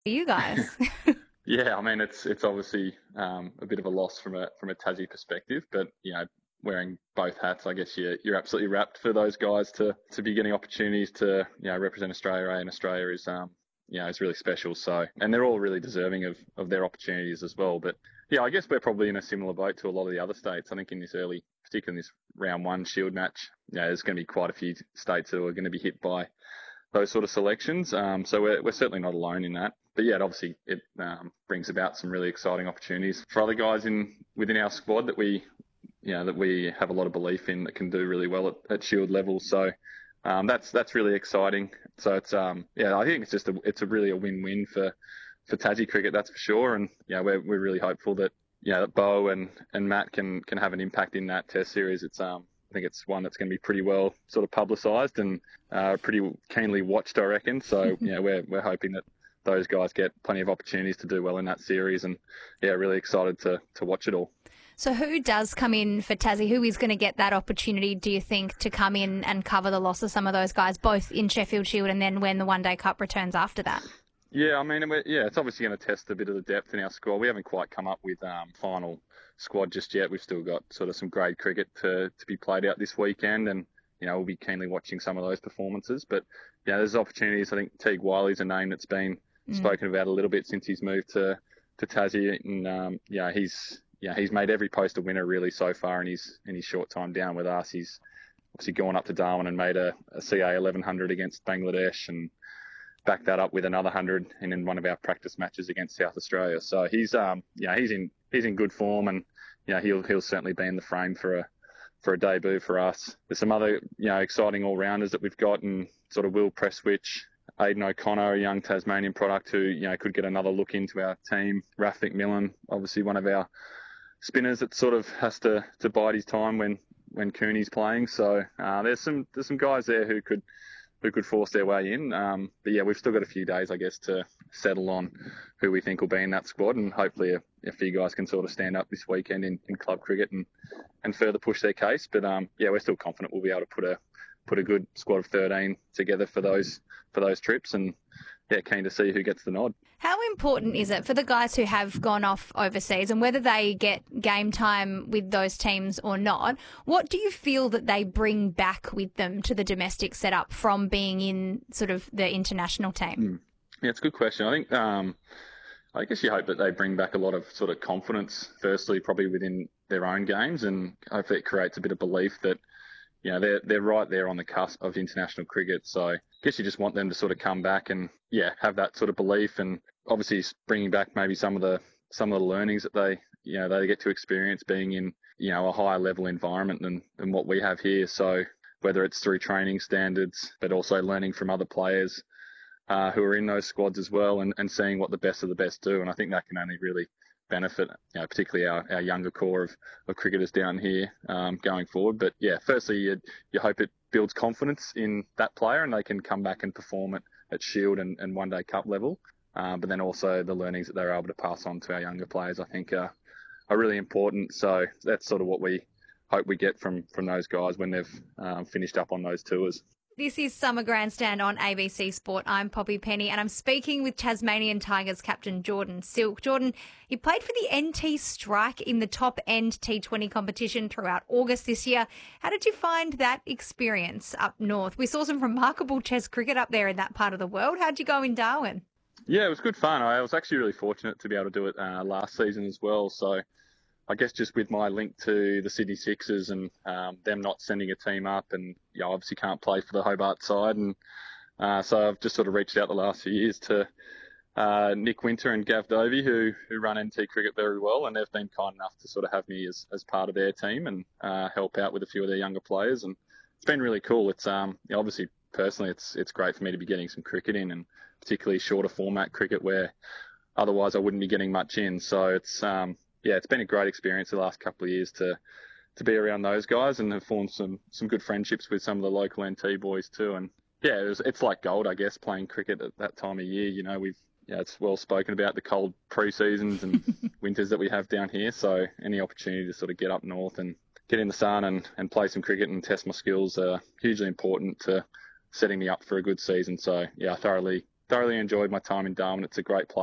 for you guys. Yeah, I mean it's obviously a bit of a loss from a Tassie perspective, but wearing both hats, I guess you're absolutely rapt for those guys to be getting opportunities to represent Australia and Australia is really special. So, and they're all really deserving of their opportunities as well. But yeah, I guess we're probably in a similar boat to a lot of the other states. I think in this particularly in this round one Shield match, there's going to be quite a few states that are going to be hit by those sort of selections. So we're certainly not alone in that. But yeah, it brings about some really exciting opportunities for other guys within our squad that we have a lot of belief in that can do really well at Shield level. So that's really exciting. So it's I think it's really a win-win for Tassie cricket, that's for sure. And we're really hopeful that that Bo and Matt can have an impact in that Test series. I think it's one that's going to be pretty well sort of publicised and pretty keenly watched, I reckon. So we're hoping that those guys get plenty of opportunities to do well in that series, and really excited to watch it all. So who does come in for Tassie? Who is going to get that opportunity, do you think, to come in and cover the loss of some of those guys, both in Sheffield Shield and then when the One Day Cup returns after that? Yeah, I mean, it's obviously going to test a bit of the depth in our squad. We haven't quite come up with final squad just yet. We've still got sort of some grade cricket to be played out this weekend, and we'll be keenly watching some of those performances. But there's opportunities. I think Teague Wiley's a name that's been spoken about a little bit since he's moved to Tassie, and he's made every post a winner really so far in his short time down with us. He's obviously gone up to Darwin and made a CA 1100 against Bangladesh and backed that up with another 100 in one of our practice matches against South Australia. So he's in good form, and he'll certainly be in the frame for a debut for us. There's some other exciting all rounders that we've got, and sort of Will Presswich, Aidan O'Connor, a young Tasmanian product who could get another look into our team. Raf McMillan, obviously one of our spinners that sort of has to bide his time when Cooney's playing. So there's some guys there who could force their way in. But we've still got a few days, I guess, to settle on who we think will be in that squad, and hopefully a few guys can sort of stand up this weekend in club cricket and further push their case. But we're still confident we'll be able to put a good squad of 13 together for those trips, and keen to see who gets the nod. How important is it for the guys who have gone off overseas, and whether they get game time with those teams or not, what do you feel that they bring back with them to the domestic setup from being in sort of the international team? Yeah, it's a good question. I think I guess you hope that they bring back a lot of sort of confidence, firstly, probably within their own games, and hopefully it creates a bit of belief that they're right there on the cusp of international cricket. So I guess you just want them to sort of come back and have that sort of belief, and obviously bringing back maybe some of the learnings that they get to experience being in a higher level environment than what we have here. So whether it's through training standards, but also learning from other players who are in those squads as well, and seeing what the best of the best do. And I think that can only really benefit, particularly our younger core of cricketers down here going forward. But firstly, you hope it builds confidence in that player and they can come back and perform at Shield and One Day Cup level. But then also the learnings that they're able to pass on to our younger players, I think, are really important. So that's sort of what we hope we get from those guys when they've finished up on those tours. This is Summer Grandstand on ABC Sport. I'm Poppy Penny, and I'm speaking with Tasmanian Tigers captain Jordan Silk. Jordan, you played for the NT Strike in the top-end T20 competition throughout August this year. How did you find that experience up north? We saw some remarkable Chess cricket up there in that part of the world. How'd you go in Darwin? Yeah, it was good fun. I was actually really fortunate to be able to do it last season as well. So I guess just with my link to the Sydney Sixers and them not sending a team up, and obviously can't play for the Hobart side, and so I've just sort of reached out the last few years to Nick Winter and Gav Dovey, who run NT cricket very well, and they've been kind enough to sort of have me as part of their team and help out with a few of their younger players, and it's been really cool. It's obviously personally it's great for me to be getting some cricket in, and particularly shorter format cricket where otherwise I wouldn't be getting much in. So it's it's been a great experience the last couple of years to be around those guys, and have formed some good friendships with some of the local NT boys too. And it's like gold, I guess, playing cricket at that time of year. It's well spoken about the cold pre-seasons and winters that we have down here. So any opportunity to sort of get up north and get in the sun and play some cricket and test my skills are hugely important to setting me up for a good season. So I thoroughly thoroughly enjoyed my time in Darwin. It's a great place.